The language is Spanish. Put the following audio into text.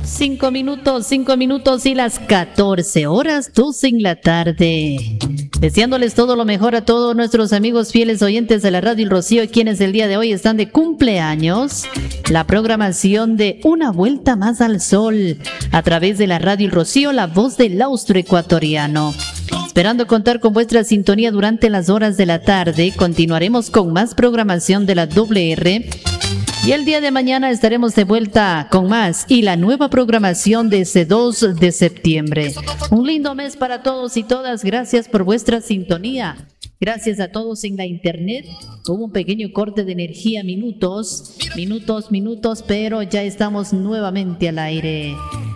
5 minutos y las 14 horas, 12 en la tarde. Deseándoles todo lo mejor a todos nuestros amigos fieles oyentes de la Radio El Rocío, quienes el día de hoy están de cumpleaños. La programación de Una Vuelta Más al Sol a través de la Radio El Rocío, la voz del austroecuatoriano. Esperando contar con vuestra sintonía durante las horas de la tarde, continuaremos con más programación de la WR. Y el día de mañana estaremos de vuelta con más y la nueva programación de ese 2 de septiembre. Un lindo mes para todos y todas. Gracias por vuestra sintonía. Gracias a todos en la internet. Hubo un pequeño corte de energía, minutos, pero ya estamos nuevamente al aire.